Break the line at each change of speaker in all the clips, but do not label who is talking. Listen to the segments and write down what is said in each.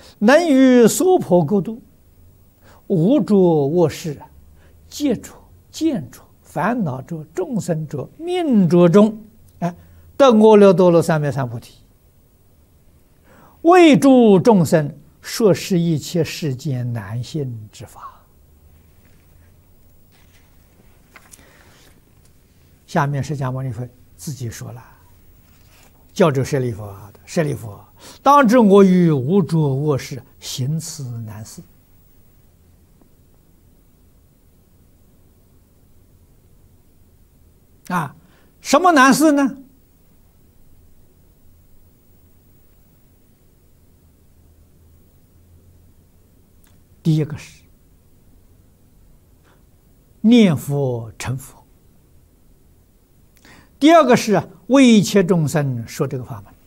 能于娑婆国度，无着卧室，劫着、见着、烦恼着、众生着、命着中，得阿耨多罗三藐三菩提，为诸众生说是一切世间难信之法。下面释迦牟尼佛自己说了，教这舍利弗的：舍利弗，当知我于无着卧室行此难事。什么难事呢？第一个是念佛成佛，第二个是为一切众生说这个法门。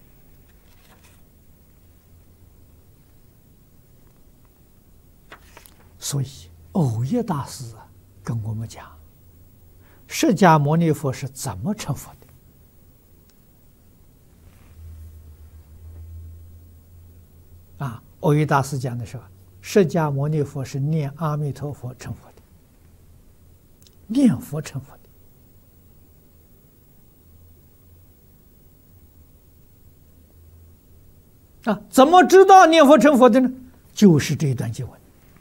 所以藕益大师跟我们讲，释迦牟尼佛是怎么成佛的？藕益大师讲的时候，释迦牟尼佛是念阿弥陀佛成佛的，念佛成佛的。怎么知道念佛成佛的呢？就是这一段经文。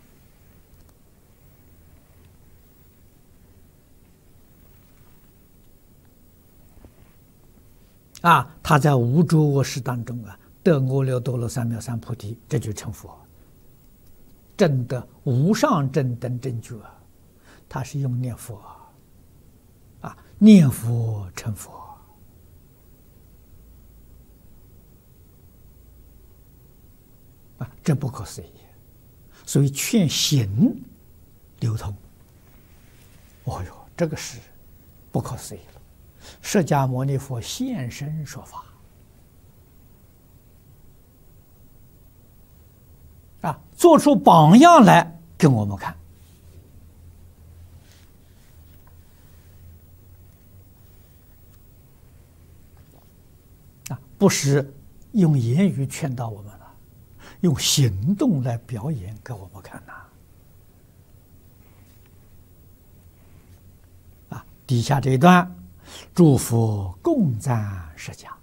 他在无着卧室当中得阿耨多罗三藐三菩提，这就成佛，证得无上正等正觉。他是用念佛念佛成佛这不可思议。所以劝行流通。这个是不可思议了。释迦牟尼佛现身说法做出榜样来给我们看不是用言语劝导我们了，用行动来表演给我们看底下这一段，诸佛共赞释迦，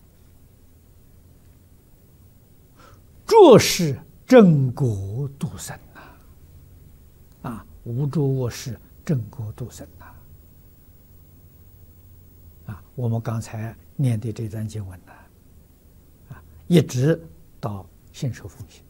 着是正果度生无着卧室正果度生我们刚才念的这段经文一直到信受奉行。